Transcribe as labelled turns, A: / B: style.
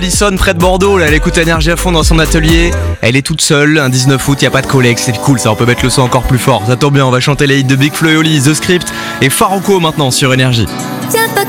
A: Alison près de Bordeaux, là, elle écoute Énergie à fond dans son atelier. Elle est toute seule, un 19 août, y a pas de collègues, c'est cool ça, on peut mettre le son encore plus fort. Ça tombe bien, on va chanter les hits de Big Flo et Oli, The Script et Farouko maintenant sur Énergie.
B: Viens pas